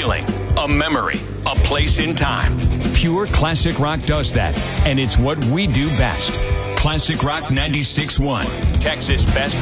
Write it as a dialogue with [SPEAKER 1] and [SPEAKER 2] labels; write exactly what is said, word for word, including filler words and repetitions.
[SPEAKER 1] feeling, a memory, a place in time. Pure classic rock does that, and it's what we do best. Classic Rock ninety-six point one, Texas Best